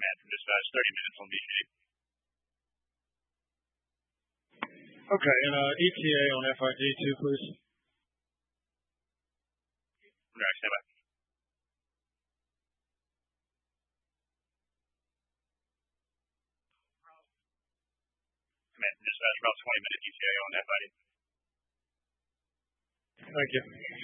Command from dispatch, 30 minutes on BG. Okay, and ETA on FID2, please. Right, stand by. Command from dispatch, about 20-minute ETA on FID. Thank you.